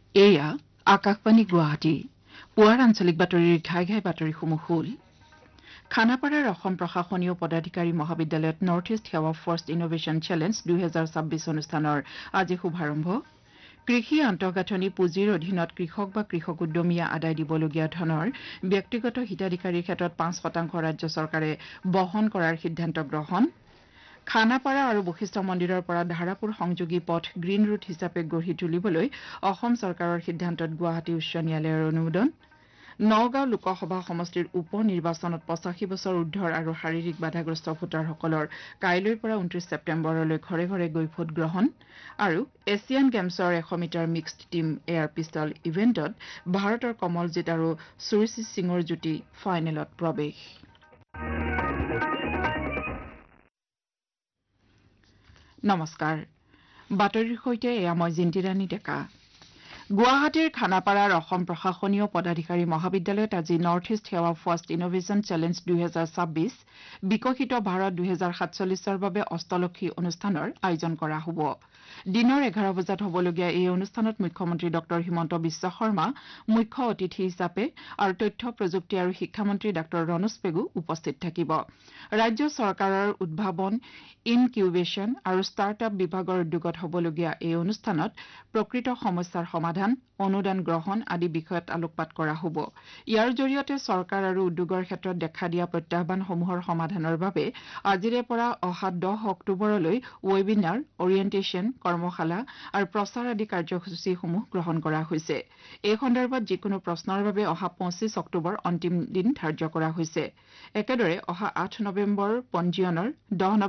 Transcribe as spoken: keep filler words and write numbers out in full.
এয়া আকাশবাণী গুৱাহাটী পুৱাৰ আঞ্চলিক বাতৰিৰ ঘাই ঘাই বাতৰিসমূহ হ'ল খানাপাৰাৰ অসম প্ৰশাসনীয় পদাধিকাৰী মহাবিদ্যালয়ত নৰ্থ ইষ্ট সেৱা ফাৰ্ষ্ট ইনোভেশ্যন চেলেঞ্জ দুহেজাৰ ছাব্বিছ অনুষ্ঠানৰ আজি শুভাৰম্ভ কৃষি আন্তঃগাঁথনি পুঁজিৰ অধীনত কৃষক বা কৃষক উদ্যমীয়ে আদায় দিবলগীয়া ধনৰ ব্যক্তিগত হিতাধিকাৰীৰ ক্ষেত্ৰত পাঁচ শতাংশ ৰাজ্য চৰকাৰে বহন কৰাৰ সিদ্ধান্ত গ্ৰহণ খানাপাৰা আৰু বশিষ্ঠ মন্দিৰৰ পৰা ধাৰাপুৰ সংযোগী পথ গ্ৰীণ ৰুট হিচাপে গঢ়ি তুলিবলৈ অসম চৰকাৰৰ সিদ্ধান্তত গুৱাহাটী উচ্চ ন্যায়ালয়ৰ অনুমোদন নগাঁও লোকসভা সমষ্টিৰ উপ নিৰ্বাচনত পঁচাশী বছৰ ঊৰ্ধৰ আৰু শাৰীৰিক বাধাগ্ৰস্ত ভোটাৰসকলৰ কাইলৈৰ পৰা ঊনত্ৰিশ ছেপ্টেম্বৰলৈ ঘৰে ঘৰে গৈ ভোট গ্ৰহণ আৰু এছিয়ান গেমছৰ এশ metre mixed team air pistol ইভেণ্টত ভাৰতৰ কমলজিৎ আৰু সুৰুচি সিঙৰ যুটি ফাইনেলত প্ৰৱেশ নমস্কাৰ বাতৰিৰ সৈতে এয়া মই জিন্তিৰাণী ডেকা গুৱাহাটীৰ খানাপাৰাৰ অসম প্ৰশাসনীয় পদাধিকাৰী মহাবিদ্যালয়ত আজি নৰ্থ ইষ্ট সেৱা ফাৰ্ষ্ট ইনোভেশ্যন চেলেঞ্জ দুহেজাৰ ছাব্বিছ বিকশিত ভাৰত দুহেজাৰ সাতচল্লিছৰ বাবে অষ্টলক্ষী অনুষ্ঠানৰ আয়োজন কৰা হ'ব দিনৰ এঘাৰ বজাত হ'বলগীয়া এই অনুষ্ঠানত মুখ্যমন্ত্ৰী ডঃ হিমন্ত বিশ্ব শৰ্মা মুখ্য অতিথি হিচাপে আৰু তথ্য প্ৰযুক্তি আৰু শিক্ষামন্ত্ৰী ডাঃ ৰণোজ পেগু উপস্থিত থাকিব ৰাজ্য চৰকাৰৰ উদ্ভাৱন ইনকিউবেশ্যন আৰু ষ্টাৰ্টআপ বিভাগৰ উদ্যোগত হ'বলগীয়া এই অনুষ্ঠানত প্ৰকৃত সমস্যাৰ সমাধান অনুদান গ্ৰহণ আদি বিষয়ত আলোকপাত কৰা হ'ব ইয়াৰ জৰিয়তে চৰকাৰ আৰু উদ্যোগৰ ক্ষেত্ৰত দেখা দিয়া প্ৰত্যাহ্বানসমূহৰ সমাধানৰ বাবে আজিৰে পৰা অহা দহ অক্টোবৰলৈ ৱেবিনাৰ অৰিয়েণ্টেশ্যন কৰ্মশালা আৰু প্ৰচাৰ আদি কাৰ্যসূচীসমূহ গ্ৰহণ কৰা হৈছে এই সন্দৰ্ভত যিকোনো প্ৰশ্নৰ বাবে অহা পঁচিছ অক্টোবৰ অন্তিম দিন ধাৰ্য কৰা হৈছে একেদৰে অহা আঠ নৱেম্বৰ পঞ্জীয়নৰ দহ